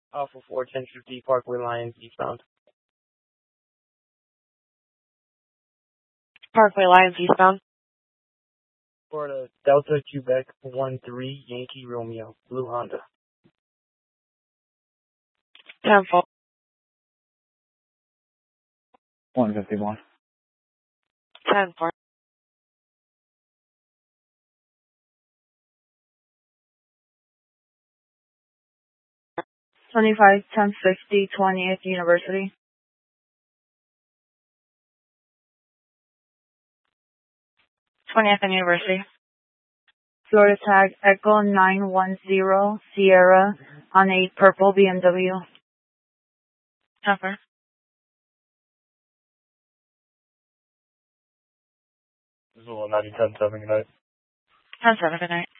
Alpha 4, 1050 Parkway Lions eastbound. Parkway Lions eastbound. Florida Delta Quebec 13 Yankee Romeo, Blue Honda. 10-4. 151. 10-4. 25, 1050, 20th University. 20th and University. Florida tag Echo 910 Sierra on a purple BMW. 10-4. This is 90, 10-7, good night. 10-7, good night.